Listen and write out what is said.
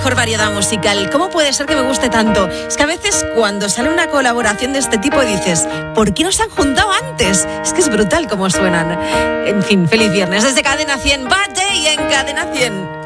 Mejor variedad musical. ¿Cómo puede ser que me guste tanto? Es que a veces cuando sale una colaboración de este tipo dices, ¿por qué no se han juntado antes? Es que es brutal cómo suenan. En fin, feliz viernes desde Cadena 100. Bad Day en Cadena 100.